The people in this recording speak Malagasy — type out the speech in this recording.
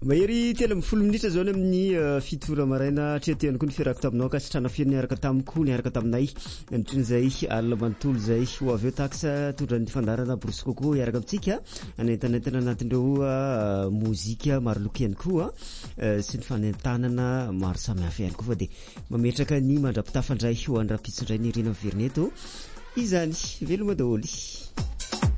Mahery telo amby 10 minitra zao amin'ny fitora maraina treteany koa ny fiaraka taminao ka sitrana fiany niaraka tamiko niaraka taminay nitrin'izay alina manontolo zay ho avy eo taxa tondra ny fandarana borosy coco iaraka amintsika anentanentana anatin'ireo mozika maro loko ihany koa sy ny fanentanana maro samihafa ihany koa fa de mametraka ny mandrapitafandray ho an'ny rapitsindray ny rina verneto izany veloma daholy